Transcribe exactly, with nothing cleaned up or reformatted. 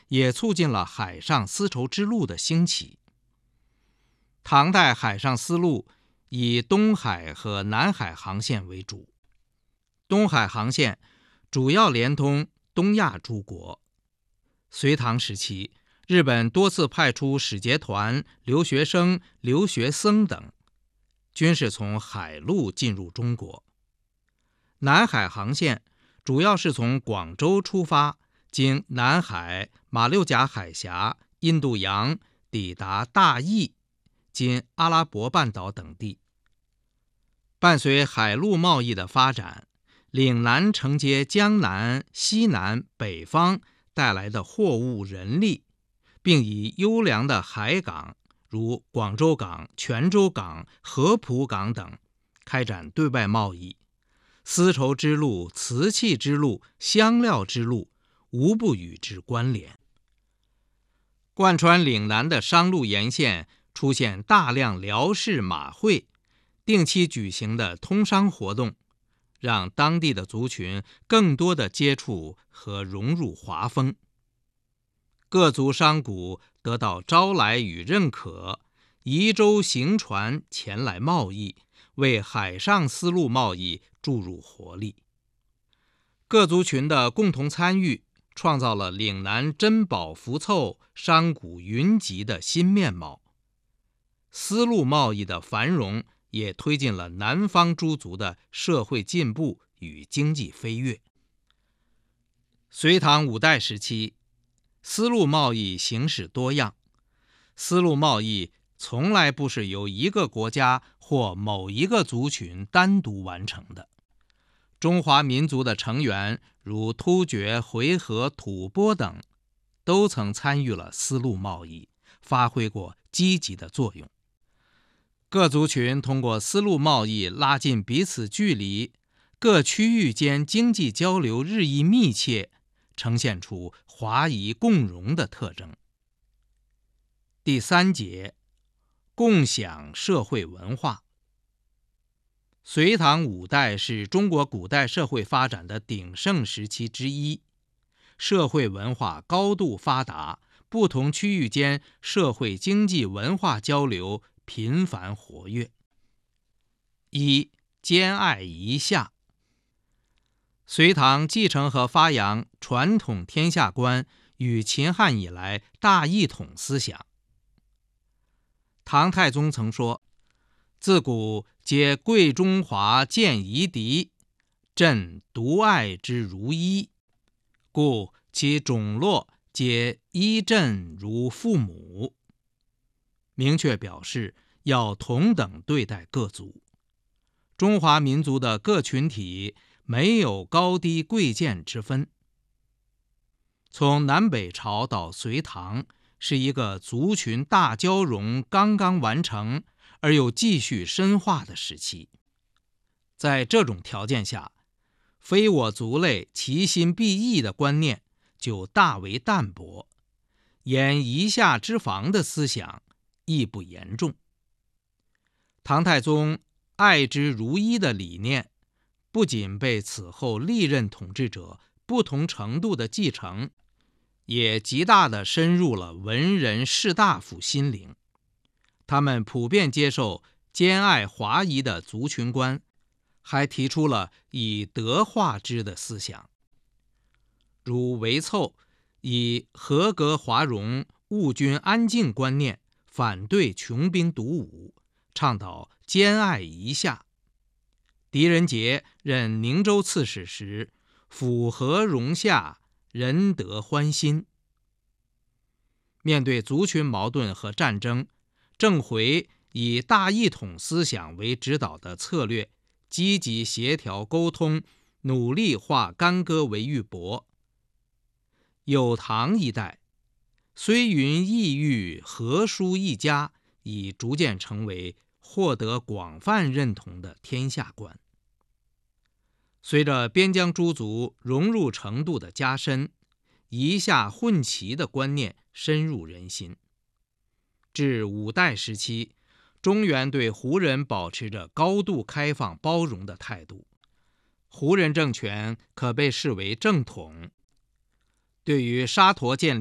也促进了海上丝绸之路的兴起。唐代海上丝路以东海和南海航线为主，东海航线主要连通东亚诸国。隋唐时期，日本多次派出使节团、留学生、留学僧等，均是从海路进入中国。南海航线主要是从广州出发，经南海、马六甲海峡、印度洋，抵达大邑（今阿拉伯半岛）等地。伴随海陆贸易的发展，岭南承接江南、西南、北方带来的货物人力，并以优良的海港，如广州港、泉州港、合浦港等，开展对外贸易。丝绸之路、瓷器之路、香料之路无不与之关联。贯穿岭南的商路沿线出现大量辽式马会，定期举行的通商活动，让当地的族群更多的接触和融入华风。各族商贾得到招来与认可，移舟行船前来贸易，为海上丝路贸易注入活力。各族群的共同参与，创造了岭南珍宝福凑、商贾云集的新面貌。丝路贸易的繁荣，也推进了南方诸族的社会进步与经济飞跃。隋唐五代时期，丝路贸易形式多样。丝路贸易从来不是由一个国家或某一个族群单独完成的。中华民族的成员如突厥、回纥、吐蕃等，都曾参与了丝路贸易，发挥过积极的作用。各族群通过丝路贸易拉近彼此距离，各区域间经济交流日益密切，呈现出华夷共荣的特征。第三节，共享社会文化。隋唐五代是中国古代社会发展的鼎盛时期之一，社会文化高度发达，不同区域间社会经济文化交流频繁活跃。一、兼爱夷夏。隋唐继承和发扬传统天下观与秦汉以来大一统思想。唐太宗曾说：“自古皆贵中华见夷狄，朕独爱之如一，故其种落皆依朕如父母。”明确表示要同等对待各族。中华民族的各群体没有高低贵贱之分。从南北朝到隋唐，是一个族群大交融刚刚完成而又继续深化的时期。在这种条件下，非我族类，其心必异的观念就大为淡薄，沿夷夏之防的思想亦不严重。唐太宗爱之如一的理念，不仅被此后历任统治者不同程度的继承，也极大地深入了文人士大夫心灵。他们普遍接受兼爱华夷的族群观，还提出了以德化之的思想。如韦凑以合格华容、务均安静观念反对穷兵黩武，倡导兼爱夷夏。狄仁杰任宁州刺史时，抚和容夏，仁德欢心。面对族群矛盾和战争，郑回以大一统思想为指导的策略，积极协调沟通，努力化干戈为玉帛。有唐一代，虽云异域，何殊一家，已逐渐成为获得广泛认同的天下观。随着边疆诸族融入程度的加深，夷夏混齐的观念深入人心。至五代时期，中原对胡人保持着高度开放包容的态度，胡人政权可被视为正统。对于沙陀建立